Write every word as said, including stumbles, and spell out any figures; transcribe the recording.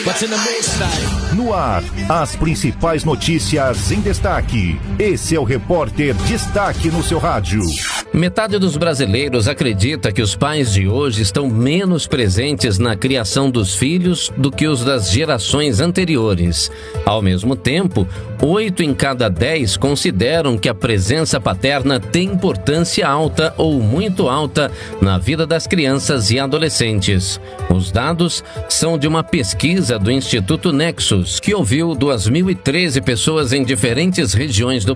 No ar, as principais notícias em destaque. Esse é o Repórter Destaque no seu rádio. Metade dos brasileiros acredita que os pais de hoje estão menos presentes na criação dos filhos do que os das gerações anteriores. Ao mesmo tempo, oito em cada dez consideram que a presença paterna tem importância alta ou muito alta na vida das crianças e adolescentes. Os dados são de uma pesquisa do Instituto Nexus, que ouviu duas mil e treze pessoas em diferentes regiões do